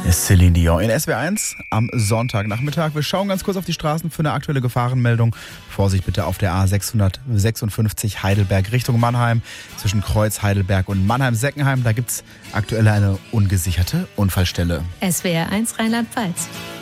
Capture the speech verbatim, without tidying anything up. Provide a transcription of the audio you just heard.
Celine Dion in S W R eins am Sonntagnachmittag. Wir schauen ganz kurz auf die Straßen für eine aktuelle Gefahrenmeldung. Vorsicht bitte auf der A sechshundertsechsundfünfzig Heidelberg Richtung Mannheim. Zwischen Kreuz, Heidelberg und Mannheim-Seckenheim. Da gibt es aktuell eine ungesicherte Unfallstelle. S W R eins Rheinland-Pfalz.